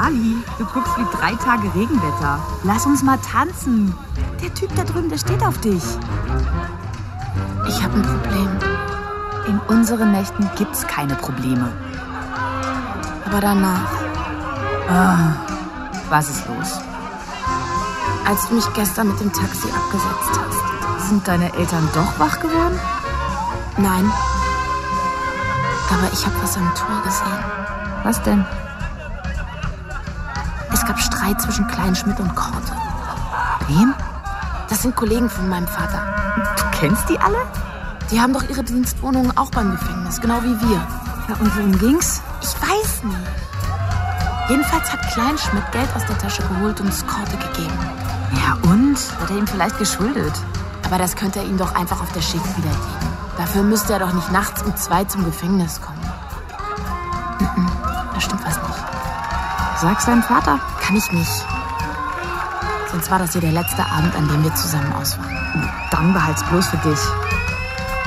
Ali, du guckst wie 3 Tage Regenwetter. Lass uns mal tanzen. Der Typ da drüben, der steht auf dich. Ich habe ein Problem. In unseren Nächten gibt's keine Probleme. Aber danach, Was ist los? als du mich gestern mit dem Taxi abgesetzt hast. Sind deine Eltern doch wach geworden? Nein. Aber ich habe was am Tor gesehen. Was denn? Es gab Streit zwischen Kleinschmidt und Korte. Wem? Das sind Kollegen von meinem Vater. Du kennst die alle? Die haben doch ihre Dienstwohnungen auch beim Gefängnis, genau wie wir. Ja, und worum ging's? Ich weiß nicht. Jedenfalls hat Kleinschmidt Geld aus der Tasche geholt und es Korte gegeben. Ja, und? Hat er ihm vielleicht geschuldet? Aber das könnte er ihm doch einfach auf der Schicht wiedergeben. Dafür müsste er doch nicht nachts um 2 zum Gefängnis kommen. Da stimmt was nicht. Sag's deinem Vater. Kann ich nicht. Sonst war das hier der letzte Abend, an dem wir zusammen aus waren. Dann behalt's bloß für dich.